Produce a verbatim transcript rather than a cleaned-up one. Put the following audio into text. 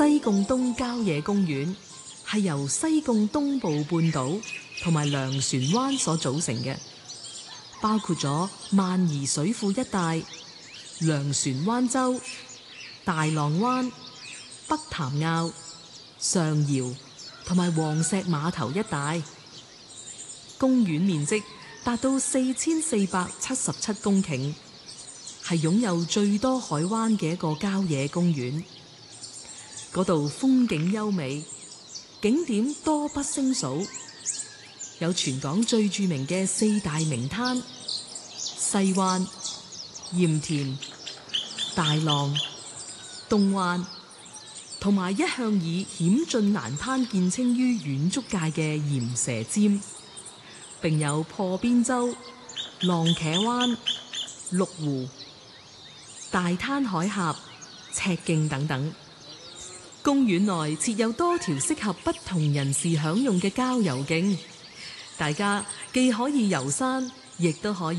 西貢東郊野公園係由西貢東部半島同埋糧船灣所組成嘅，包括咗萬宜水庫一帶、糧船灣洲、大浪灣、北潭坳、上瑤同埋黃石碼頭一帶。公園面積達到四千四百七十七公頃，係擁有最多海灣嘅一個郊野公園。嗰度風景優美，景點多不勝數，有全港最著名嘅四大名灘：西灣、鹽田、大浪、東灣，同埋一向以險峻難攀見稱於遠足界嘅鹽蛇尖，並有破邊洲、浪茄灣、麓湖、大灘海峽、赤徑等等。公園內設有多條適合不同人士享用嘅郊遊徑，大家既可以遊山，亦都可以